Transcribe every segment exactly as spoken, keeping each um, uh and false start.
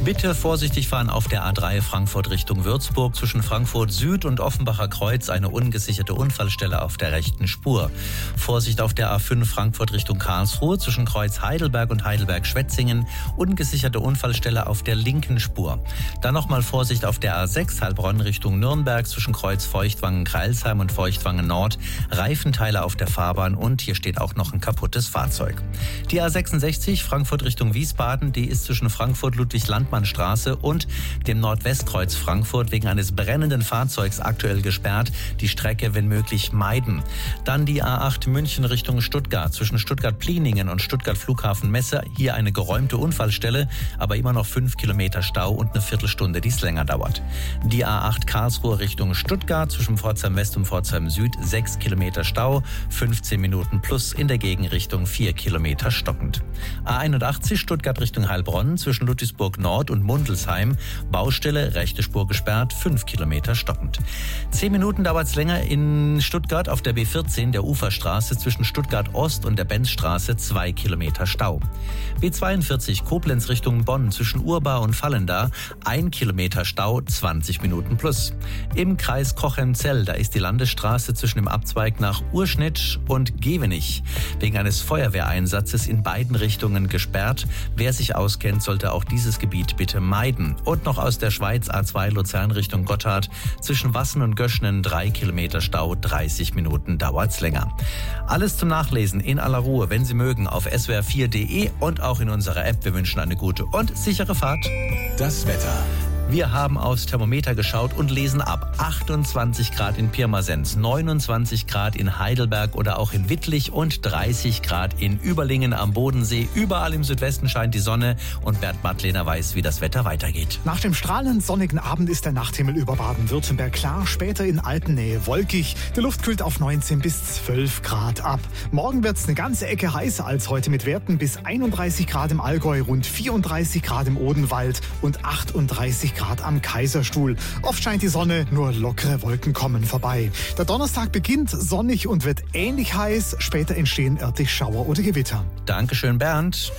Bitte vorsichtig fahren auf der A drei Frankfurt Richtung Würzburg. Zwischen Frankfurt Süd und Offenbacher Kreuz eine ungesicherte Unfallstelle auf der rechten Spur. Vorsicht auf der A fünf Frankfurt Richtung Karlsruhe. Zwischen Kreuz Heidelberg und Heidelberg-Schwetzingen ungesicherte Unfallstelle auf der linken Spur. Dann nochmal Vorsicht auf der A sechs Heilbronn Richtung Nürnberg. Zwischen Kreuz Feuchtwangen-Kreilsheim und Feuchtwangen Nord. Reifenteile auf der Fahrbahn und hier steht auch noch ein kaputtes Fahrzeug. Die A sechsundsechzig Frankfurt Richtung Wiesbaden, die ist zwischen Frankfurt Ludwig-Landmann-Straße und dem Nordwestkreuz Frankfurt wegen eines brennenden Fahrzeugs aktuell gesperrt. Die Strecke, wenn möglich, meiden. Dann die A acht München Richtung Stuttgart. Zwischen Stuttgart-Pliningen und Stuttgart-Flughafen-Messe. Hier eine geräumte Unfallstelle, aber immer noch fünf Kilometer Stau und eine Viertelstunde, die es länger dauert. Die A acht Karlsruhe Richtung Stuttgart. Zwischen Pforzheim West und Pforzheim Süd sechs Kilometer Stau, fünfzehn Minuten plus, in der Gegenrichtung vier Kilometer stockend. A einundachtzig Stuttgart Richtung Heilbronn. Zwischen Ludwigsburg Nord und Mundelsheim. Baustelle, rechte Spur gesperrt, fünf Kilometer stockend. Zehn Minuten dauert es länger in Stuttgart auf der B vierzehn, der Uferstraße, zwischen Stuttgart Ost und der Benzstraße, zwei Kilometer Stau. B zweiundvierzig Koblenz Richtung Bonn, zwischen Urbar und Vallendar, ein Kilometer Stau, zwanzig Minuten plus. Im Kreis Cochem-Zell, da ist die Landesstraße zwischen dem Abzweig nach Urschnitt und Gevenich wegen eines Feuerwehreinsatzes in beiden Richtungen gesperrt. Wer sich auskennt, sollte auch dieses Gebiet bitte meiden. Und noch aus der Schweiz A zwei Luzern Richtung Gotthard. Zwischen Wassen und Göschnen drei Kilometer Stau, dreißig Minuten dauert's länger. Alles zum Nachlesen in aller Ruhe, wenn Sie mögen, auf s w r vier punkt d e und auch in unserer App. Wir wünschen eine gute und sichere Fahrt. Das Wetter. Wir haben aufs Thermometer geschaut und lesen ab. achtundzwanzig Grad in Pirmasens, neunundzwanzig Grad in Heidelberg oder auch in Wittlich und dreißig Grad in Überlingen am Bodensee. Überall im Südwesten scheint die Sonne und Bert Madlener weiß, wie das Wetter weitergeht. Nach dem strahlend sonnigen Abend ist der Nachthimmel über Baden-Württemberg klar, später in Alpennähe wolkig. Die Luft kühlt auf neunzehn bis zwölf Grad ab. Morgen wird es eine ganze Ecke heißer als heute mit Werten bis einunddreißig Grad im Allgäu, rund vierunddreißig Grad im Odenwald und achtunddreißig Grad am Kaiserstuhl. Oft scheint die Sonne, nur lockere Wolken kommen vorbei. Der Donnerstag beginnt sonnig und wird ähnlich heiß. Später entstehen örtlich Schauer oder Gewitter. Dankeschön, Bernd.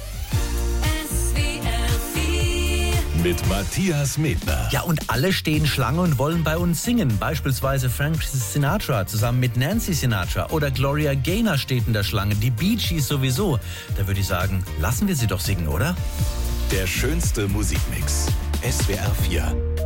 Mit Matthias Medner. Ja, und alle stehen Schlange und wollen bei uns singen. Beispielsweise Frank Sinatra zusammen mit Nancy Sinatra oder Gloria Gaynor steht in der Schlange. Die Bee Gees sowieso. Da würde ich sagen, lassen wir sie doch singen, oder? Der schönste Musikmix. S W R vier.